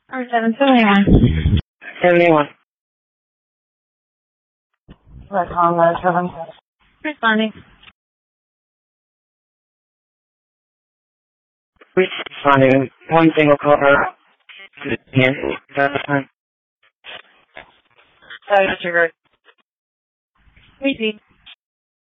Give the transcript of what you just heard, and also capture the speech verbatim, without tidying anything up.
Or seven seventy-one. seventy-one. Let's call the seven. Responding. Responding. One single call her. Yes. Sorry, Mister Gert. Repeat.